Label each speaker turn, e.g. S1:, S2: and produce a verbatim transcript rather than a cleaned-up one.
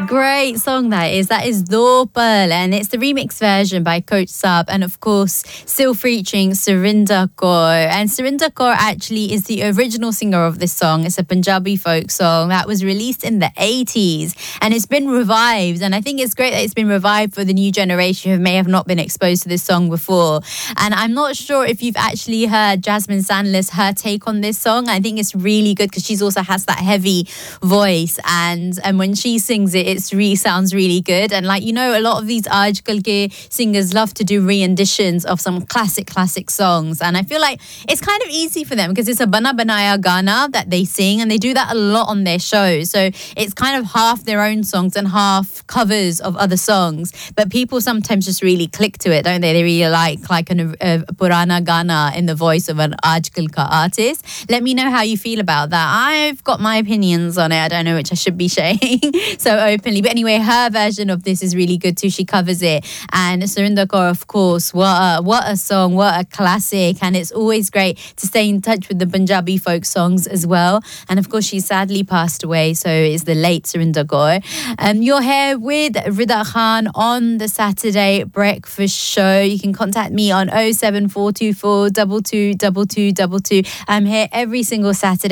S1: Great song that is. That is Do Pearl, and it's the remix version by Coach Saab, and of course still featuring Surinder Kaur. And Surinder Kaur actually is the original singer of this song. It's a Punjabi folk song that was released in the eighties, and it's been revived. And I think it's great that it's been revived for the new generation who may have not been exposed to this song before. And I'm not sure if you've actually heard Jasmine Sandler's her take on this song. I think it's really good because she's also has that heavy voice, and and when she sings it, it really sounds really good. And like, you know, a lot of these aajkal ke singers love to do renditions of some classic classic songs, and I feel like it's kind of easy for them because it's a bana banaya gana that they sing, and they do that a lot on their shows. So it's kind of half their own songs and half covers of other songs, but people sometimes just really click to it, don't they? They really like like an, a, a purana gana in the voice of an aajkal ka artist. Let me know how you feel about that. I've got my opinions on it. I don't know which I should be sharing so openly, but anyway, her version of this is really good too. She covers it, and Surinder Kaur, of course, what a, what a song, what a classic. And it's always great to stay in touch with the Punjabi folk songs as well. And of course, she sadly passed away, so it's the late Surinder Kaur. Um, you're here with Rida Khan on the Saturday Breakfast Show. You can contact me on oh seven four two four two two two two two two. I'm here every single Saturday.